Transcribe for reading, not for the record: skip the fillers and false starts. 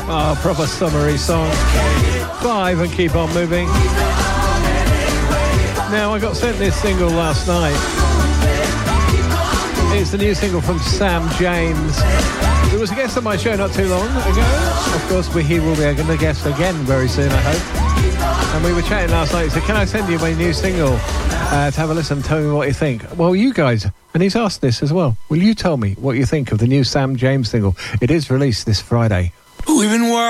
Proper summery song. 5 and keep on moving. Now, I got sent this single last night. It's the new single from Sam James. There was a guest on my show not too long ago. Of course, he will be a guest again very soon, I hope. And we were chatting last night. He said, can I send you my new single to have a listen? Tell me what you think. Well, you guys, and he's asked this as well. Will you tell me what you think of the new Sam James single? It is released this Friday. We've been